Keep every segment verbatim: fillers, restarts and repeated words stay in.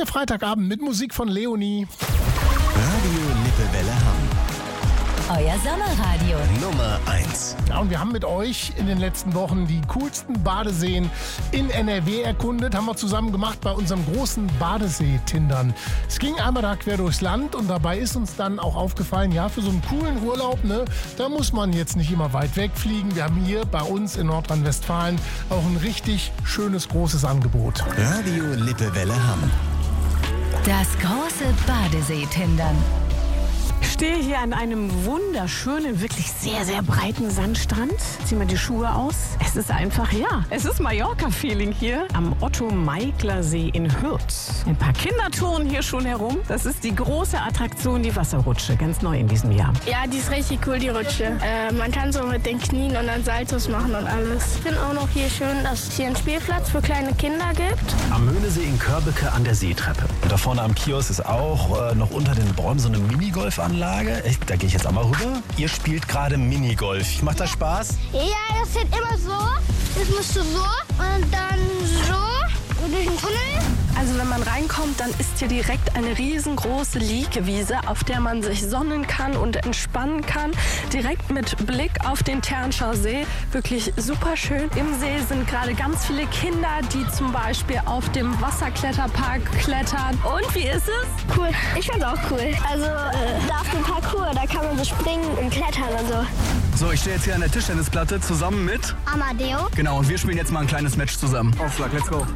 Der Freitagabend mit Musik von Leonie. Radio Lippewelle Hamm. Euer Sommerradio. Nummer eins. Ja, und wir haben mit euch in den letzten Wochen die coolsten Badeseen in N R W erkundet. Haben wir zusammen gemacht bei unserem großen Badesee-Tindern. Es ging einmal da quer durchs Land und dabei ist uns dann auch aufgefallen, ja, für so einen coolen Urlaub, ne, da muss man jetzt nicht immer weit wegfliegen. Wir haben hier bei uns in Nordrhein-Westfalen auch ein richtig schönes, großes Angebot. Radio Lippewelle Hamm. Das große Badesee-Tindern. Ich stehe hier an einem wunderschönen, wirklich sehr, sehr breiten Sandstrand. Zieh mal die Schuhe aus. Es ist einfach, ja, es ist Mallorca-Feeling hier am Otto-Meikler-See in Hürth. Ein paar Kinder touren hier schon herum. Das ist die große Attraktion, die Wasserrutsche, ganz neu in diesem Jahr. Ja, die ist richtig cool, die Rutsche. Äh, man kann so mit den Knien und dann Saltos machen und alles. Ich finde auch noch hier schön, dass es hier einen Spielplatz für kleine Kinder gibt. Am Möhnesee in Körbecke an der Seetreppe. Und da vorne am Kiosk ist auch äh, noch unter den Bäumen so eine Minigolfanlage. Ich, da gehe ich jetzt auch mal rüber. Ihr spielt gerade Minigolf. Macht das Spaß? Ja, das geht immer so. Das musst du so und dann so und durch den Tunnel. Also wenn man reinkommt, dann ist hier direkt eine riesengroße Liegewiese, auf der man sich sonnen kann und entspannen kann. Direkt mit Blick auf den Ternschau See. Wirklich super schön. Im See sind gerade ganz viele Kinder, die zum Beispiel auf dem Wasserkletterpark klettern. Und wie ist es? Cool. Ich fand's auch cool. Also äh, da auf dem Parcours, da kann man so springen und klettern und so. So, ich stehe jetzt hier an der Tischtennisplatte zusammen mit Amadeo. Genau, und wir spielen jetzt mal ein kleines Match zusammen. Aufschlag, let's go.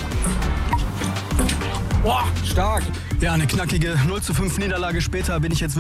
Boah, stark. Ja, eine knackige null zu fünf Niederlage später bin ich jetzt